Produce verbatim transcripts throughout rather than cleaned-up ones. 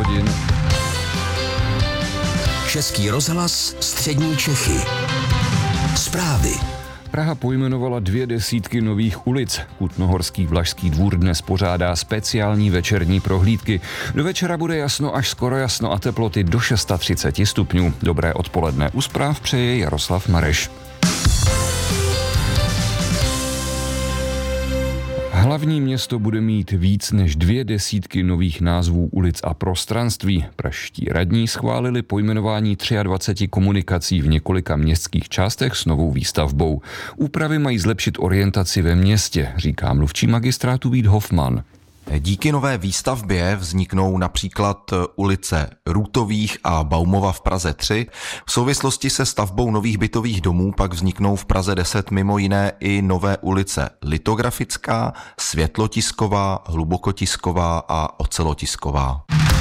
hodin. Český rozhlas, střední Čechy. Zprávy. Praha pojmenovala dvě desítky nových ulic. Kutnohorský Vlašský dvůr dnes pořádá speciální večerní prohlídky. Do večera bude jasno až skoro jasno a teploty do třicet šest stupňů. Dobré odpoledne. U zpráv přeje Jaroslav Mareš. Hlavní město bude mít víc než dvě desítky nových názvů ulic a prostranství. Pražští radní schválili pojmenování dvacet tři komunikací v několika městských částech s novou výstavbou. Úpravy mají zlepšit orientaci ve městě, říká mluvčí magistrátu Vít Hofman. Díky nové výstavbě vzniknou například ulice Růtových a Baumova v Praze tři. V souvislosti se stavbou nových bytových domů pak vzniknou v Praze deset mimo jiné i nové ulice Litografická, Světlotisková, Hlubokotisková a Ocelotisková.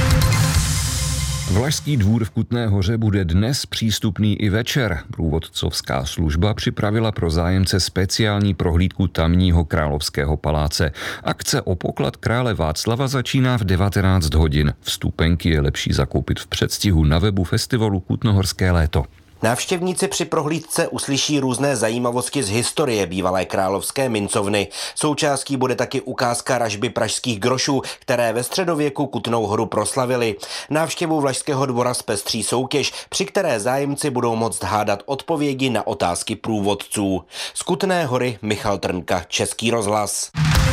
Vlašský dvůr v Kutné Hoře bude dnes přístupný i večer. Průvodcovská služba připravila pro zájemce speciální prohlídku tamního královského paláce. Akce o poklad krále Václava začíná v devatenáct hodin. Vstupenky je lepší zakoupit v předstihu na webu festivalu Kutnohorské léto. Návštěvníci při prohlídce uslyší různé zajímavosti z historie bývalé královské mincovny. Součástí bude taky ukázka ražby pražských grošů, které ve středověku Kutnou Horu proslavili. Návštěvu Vlašského dvora zpestří soutěž, při které zájemci budou moct hádat odpovědi na otázky průvodců. Z Kutné Hory Michal Trnka, Český rozhlas.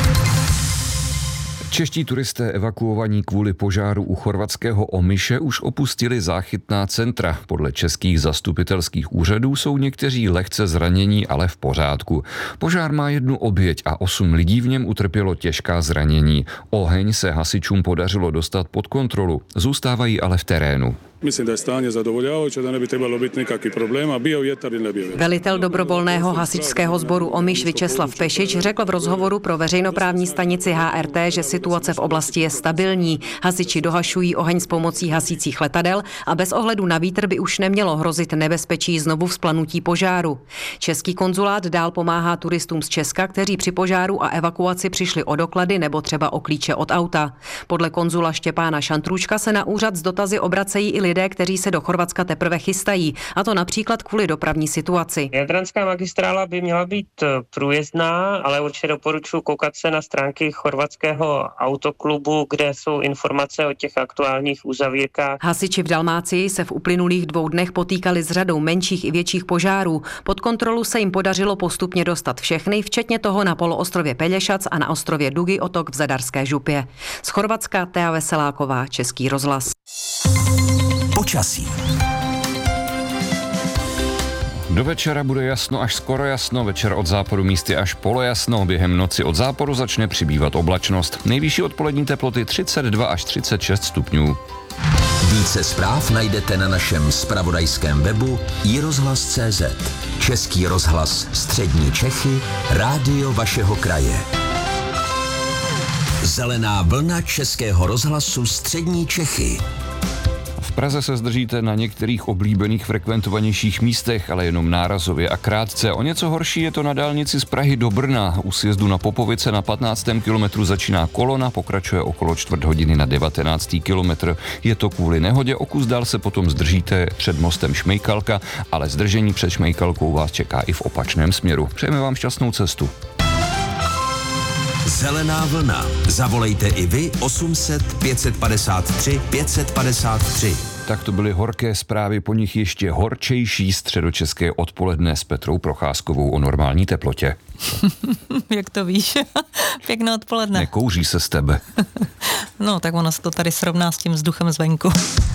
Čeští turisté evakuovaní kvůli požáru u chorvatského Omiše už opustili záchytná centra. Podle českých zastupitelských úřadů jsou někteří lehce zranění, ale v pořádku. Požár má jednu oběť a osm lidí v něm utrpělo těžká zranění. Oheň se hasičům podařilo dostat pod kontrolu. Zůstávají ale v terénu. Myslím, da je stanje zadovoljavajuće, da ne bi trebalo biti nikakvih problema. Bio vjetar ili ne bio vjetar. Velitel dobrovolného hasičského sboru Omiš Vyčeslav Pešič řekl v rozhovoru pro veřejnoprávní stanici H R T, že situace v oblasti je stabilní. Hasiči dohašují oheň s pomocí hasících letadel a bez ohledu na vítr by už nemělo hrozit nebezpečí znovu vzplanutí požáru. Český konzulát dál pomáhá turistům z Česka, kteří při požáru a evakuaci přišli o doklady nebo třeba o klíče od auta. Podle konzula Štěpána Šantrůčka se na úřad s dotazy obracejí i lidé, kteří se do Chorvatska teprve chystají, a to například kvůli dopravní situaci. Jadranská magistrála by měla být průjezdná, ale určitě doporučuji koukat se na stránky chorvatského autoklubu, kde jsou informace o těch aktuálních uzavírkách. Hasiči v Dalmácii se v uplynulých dvou dnech potýkali s řadou menších i větších požárů. Pod kontrolu se jim podařilo postupně dostat všechny, včetně toho na poloostrově Pelješac a na ostrově Dugi Otok v Zadarské župě. Z Chorvatska Tea Veseláková, Český rozhlas. Počasí. Do večera bude jasno až skoro jasno, večer od západu místy až polojasno, během noci od západu začne přibývat oblačnost. Nejvyšší odpolední teploty třicet dva až třicet šest stupňů. Více zpráv najdete na našem zpravodajském webu i rozhlas tečka cé zet. Český rozhlas, střední Čechy, rádio vašeho kraje. Zelená vlna Českého rozhlasu střední Čechy. V Praze se zdržíte na některých oblíbených frekventovanějších místech, ale jenom nárazově a krátce. O něco horší je to na dálnici z Prahy do Brna. U sjezdu na Popovice na patnáctém kilometru začíná kolona, pokračuje okolo čtvrt hodiny na devatenáctý kilometr. Je to kvůli nehodě, o kus dál se potom zdržíte před mostem Šmejkalka, ale zdržení před Šmejkalkou vás čeká i v opačném směru. Přejeme vám šťastnou cestu. Zelená vlna. Zavolejte i vy osm set pět set padesát tři pět set padesát tři. Tak to byly horké zprávy, po nich ještě horčejší středočeské odpoledne s Petrou Procházkovou o normální teplotě. Jak to víš? Pěkné odpoledne. Nekouří se z tebe. No, tak ono se to tady srovná s tím vzduchem zvenku.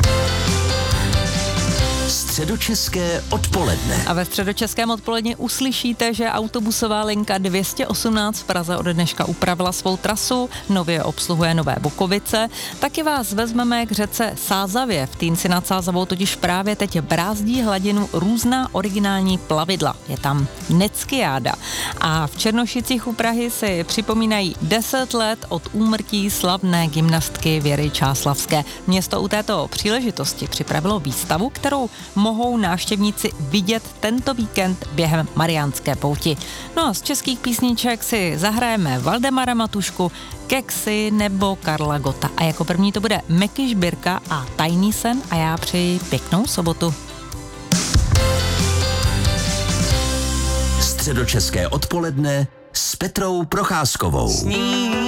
Středočeské odpoledne. A ve středočeském odpoledne uslyšíte, že autobusová linka dvě stě osmnáct v Praze ode dneška upravila svou trasu, nově obsluhuje Nové Bokovice. Taky vás vezmeme k řece Sázavě. V Týnci nad Sázavou totiž právě teď brázdí hladinu různá originální plavidla. Je tam Neckiáda. A v Černošicích u Prahy si připomínají deset let od úmrtí slavné gymnastky Věry Čáslavské. Město u této příležitosti připravilo výstavu, kterou mohou návštěvníci vidět tento víkend během Mariánské pouti. No a z českých písniček si zahrajeme Valdemara Matušku, Keksy nebo Karla Gotta. A jako první to bude Meky Žbírka a Tajný sen a já přeji pěknou sobotu. Středočeské odpoledne s Petrou Procházkovou.